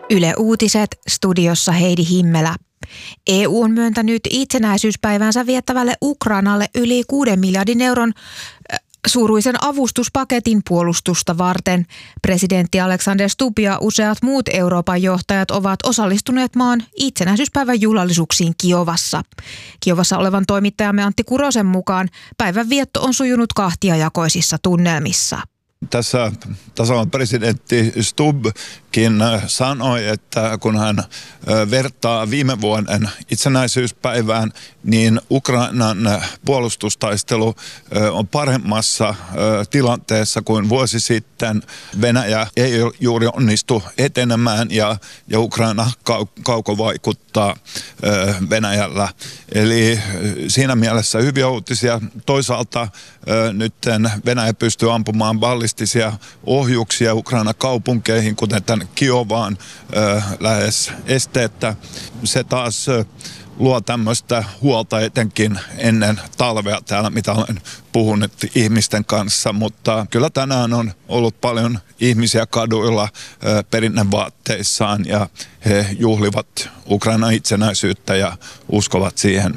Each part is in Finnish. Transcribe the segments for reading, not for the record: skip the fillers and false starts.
Yle Uutiset, studiossa Heidi Himmelä. EU on myöntänyt itsenäisyyspäivänsä viettävälle Ukrainalle yli 6 miljardin euron suuruisen avustuspaketin puolustusta varten. Presidentti Alexander Stubb ja useat muut Euroopan johtajat ovat osallistuneet maan itsenäisyyspäivän juhlallisuuksiin Kiovassa. Kiovassa olevan toimittajamme Antti Kurosen mukaan päivän vietto on sujunut kahtiajakoisissa tunnelmissa. Tässä tasavallan presidentti Stubbkin sanoi, että kun hän vertaa viime vuoden itsenäisyyspäivään, niin Ukrainan puolustustaistelu on paremmassa tilanteessa kuin vuosi sitten. Venäjä ei juuri onnistu etenemään ja Ukraina kaukovaikuttaa Venäjällä. Eli siinä mielessä hyviä uutisia. Toisaalta nyt Venäjä pystyy ampumaan ballistisia ohjuksia Ukrainan kaupunkeihin, kuten tänne Kiovaan lähes esteettä. Se taas luo tämmöistä huolta etenkin ennen talvea täällä, mitä olen puhunut ihmisten kanssa, mutta kyllä tänään on ollut paljon ihmisiä kaduilla perinnevaatteissaan ja he juhlivat Ukrainan itsenäisyyttä ja uskovat siihen.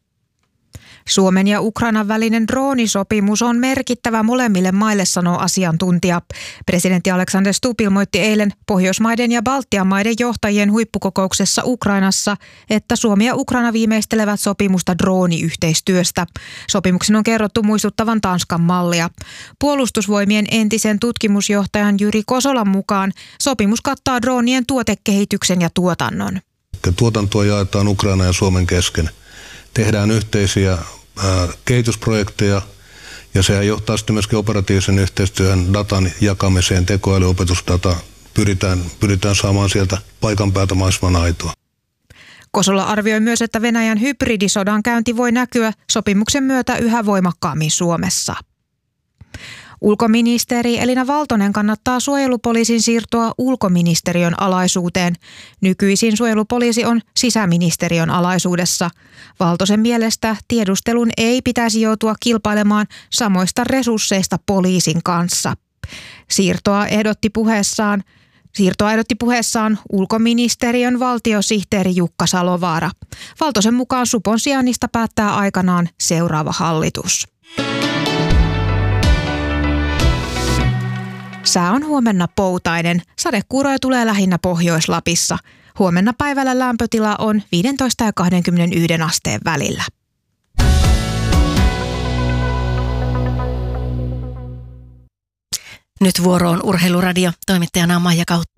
Suomen ja Ukrainan välinen droonisopimus on merkittävä molemmille maille, sanoo asiantuntija. Presidentti Alexander Stubb ilmoitti eilen Pohjoismaiden ja Baltian maiden johtajien huippukokouksessa Ukrainassa, että Suomi ja Ukraina viimeistelevät sopimusta drooniyhteistyöstä. Sopimuksen on kerrottu muistuttavan Tanskan mallia. Puolustusvoimien entisen tutkimusjohtajan Jyri Kosolan mukaan sopimus kattaa droonien tuotekehityksen ja tuotannon. Tuotantoa jaetaan Ukraina ja Suomen kesken. Tehdään yhteisiä kehitysprojekteja ja sehän johtaa sitten myöskin operatiivisen yhteistyön datan jakamiseen, tekoälyopetusdata. Pyritään saamaan sieltä paikan päältä mahdollisimman aitoa. Kosola arvioi myös, että Venäjän hybridisodan käynti voi näkyä sopimuksen myötä yhä voimakkaammin Suomessa. Ulkoministeri Elina Valtonen kannattaa suojelupoliisin siirtoa ulkoministeriön alaisuuteen. Nykyisin suojelupoliisi on sisäministeriön alaisuudessa. Valtosen mielestä tiedustelun ei pitäisi joutua kilpailemaan samoista resursseista poliisin kanssa. Siirtoa ehdotti puheessaan ulkoministeriön valtiosihteeri Jukka Salovaara. Valtosen mukaan supon sijainnista päättää aikanaan seuraava hallitus. Sää on huomenna poutainen. Sadekuuroja tulee lähinnä Pohjois-Lapissa. Huomenna päivällä lämpötila on 15 ja 21 asteen välillä. Nyt vuoroon Urheiluradio. Toimittajana on Maija Kautto.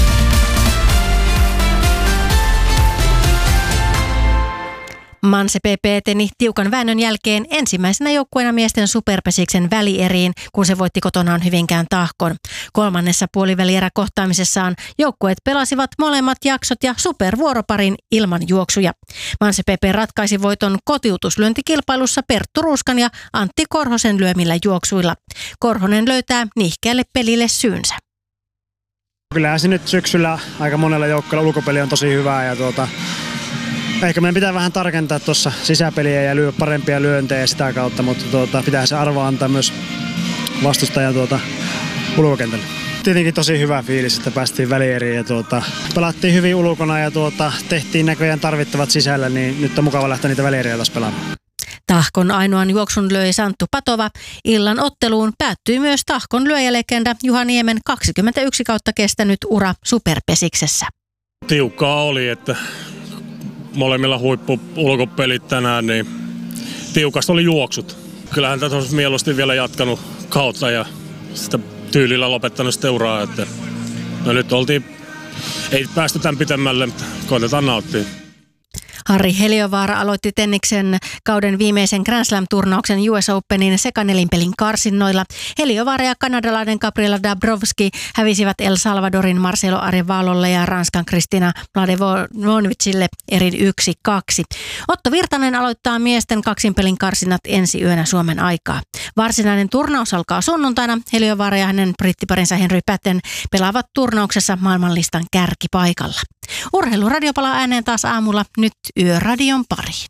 Manse PP eteni tiukan väännön jälkeen ensimmäisenä joukkueena miesten superpesiksen välieriin, kun se voitti kotonaan Hyvinkään Tahkon. Kolmannessa puolivälieräkohtaamisessaan joukkueet pelasivat molemmat jaksot ja supervuoroparin ilman juoksuja. Manse PP ratkaisi voiton kotiutuslyöntikilpailussa Perttu Ruuskan ja Antti Korhosen lyömillä juoksuilla. Korhonen löytää nihkeälle pelille syynsä. Kyllähän se nyt syksyllä aika monella joukkueella ulkopeli on tosi hyvää ja ehkä meidän pitää vähän tarkentaa tuossa sisäpeliä ja lyödä parempia lyöntejä sitä kautta, mutta pitää se arvo antaa myös vastustajan ulkokentälle. Tietenkin tosi hyvä fiilis, että päästiin välieriin ja pelattiin hyvin ulkona ja tehtiin näköjään tarvittavat sisällä, niin nyt on mukava lähteä niitä välieriä taas pelaamaan. Tahkon ainoan juoksun löi Santtu Patova. Illan otteluun päättyi myös Tahkon lyöjälegenda Juha Niemen 21 kautta kestänyt ura superpesiksessä. Tiukkaa oli, että molemmilla huippu-ulkopelit tänään, niin tiukasta oli juoksut. Kyllähän tätä olisi mieluusti vielä jatkanut kautta ja sitä tyylillä lopettanut sitä uraa. Että nyt ei päästy tämän pitemmälle, mutta koitetaan nauttia. Harri Heliövaara aloitti tenniksen kauden viimeisen Grand Slam-turnauksen US Openin sekanelinpelin karsinnoilla. Heliövaara ja kanadalainen Gabriela Dabrowski hävisivät El Salvadorin Marcelo Arevalolle ja Ranskan Kristina Mladenovićille erin 1-2. Otto Virtanen aloittaa miesten kaksinpelin karsinnat ensi yönä Suomen aikaa. Varsinainen turnaus alkaa sunnuntaina. Heliövaara ja hänen brittiparinsa Henry Patten pelaavat turnauksessa maailmanlistan kärkipaikalla. Urheiluradio palaa ääneen taas aamulla, nyt Yöradion pariin.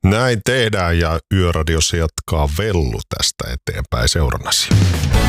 Näin tehdään ja Yöradiossa jatkaa Vellu tästä eteenpäin seurannasi.